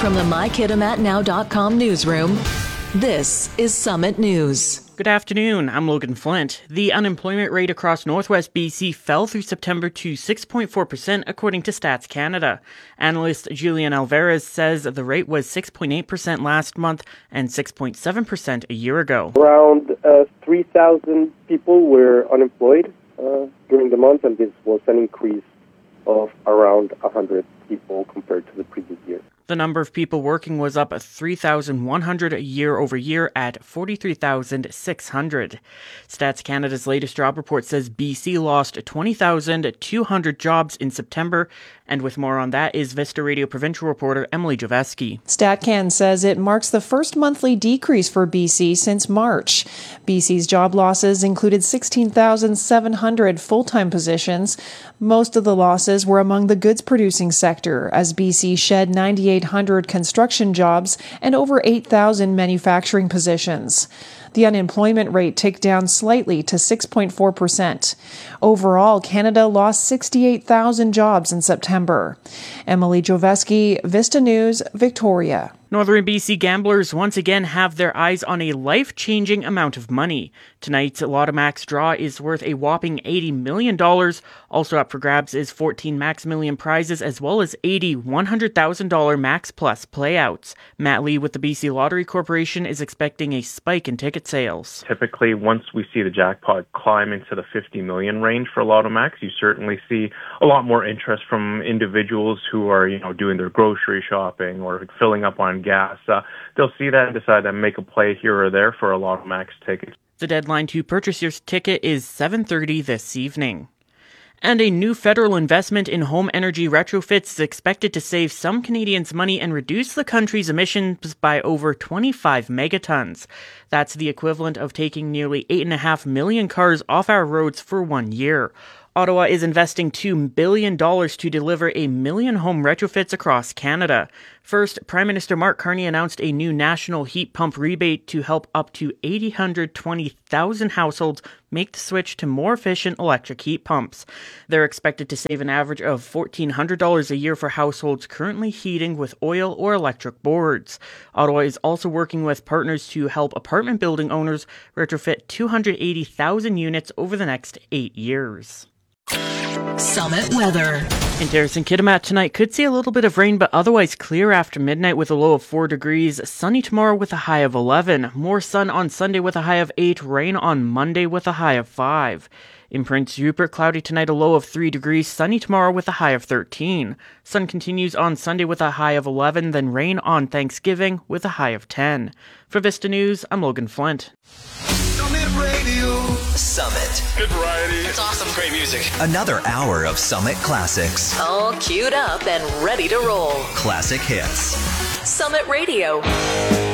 From the MyKitimatNow.com newsroom, this is Summit News. Good afternoon, I'm Logan Flint. The unemployment rate across Northwest BC fell through September to 6.4% according to Stats Canada. Analyst Julian Alvarez says the rate was 6.8% last month and 6.7% a year ago. Around 3,000 people were unemployed during the month, and this was an increase of around 100 people compared to the previous year. The number of people working was up 3,100 year over year at 43,600. Stats Canada's latest job report says BC lost 20,200 jobs in September, and with more on that is Vista Radio provincial reporter Emily Joveski. StatCan says it marks the first monthly decrease for BC since March. BC's job losses included 16,700 full-time positions. Most of the losses were among the goods-producing sector, as BC shed 9,800 construction jobs and over 8,000 manufacturing positions. The unemployment rate ticked down slightly to 6.4%. Overall, Canada lost 68,000 jobs in September. Emily Joveski, Vista News, Victoria. Northern BC gamblers once again have their eyes on a life-changing amount of money. Tonight's Lotto Max draw is worth a whopping $80 million. Also up for grabs is 14 Max Million prizes as well as 80 $100,000 Max Plus playouts. Matt Lee with the BC Lottery Corporation is expecting a spike in ticket sales. Typically, once we see the jackpot climb into the 50 million range for Lotto Max, you certainly see a lot more interest from individuals who are, doing their grocery shopping or filling up on gas. They'll see that and decide to make a play here or there for a Lotto Max ticket. The deadline to purchase your ticket is 7:30 this evening. And a new federal investment in home energy retrofits is expected to save some Canadians money and reduce the country's emissions by over 25 megatons. That's the equivalent of taking nearly 8.5 million cars off our roads for 1 year. Ottawa is investing $2 billion to deliver 1 million home retrofits across Canada. First, Prime Minister Mark Carney announced a new national heat pump rebate to help up to 820,000 households make the switch to more efficient electric heat pumps. They're expected to save an average of $1,400 a year for households currently heating with oil or electric boards. Ottawa is also working with partners to help apartment building owners retrofit 280,000 units over the next 8 years. Summit weather. In Terrace and Kitimat tonight, could see a little bit of rain, but otherwise clear after midnight with a low of 4 degrees. Sunny tomorrow with a high of 11. More sun on Sunday with a high of 8. Rain on Monday with a high of 5. In Prince Rupert, cloudy tonight, a low of 3 degrees. Sunny tomorrow with a high of 13. Sun continues on Sunday with a high of 11. Then rain on Thanksgiving with a high of 10. For Vista News, I'm Logan Flint. Summit. Good variety. It's awesome. Great music. Another hour of Summit classics. All queued up and ready to roll. Classic hits. Summit Radio.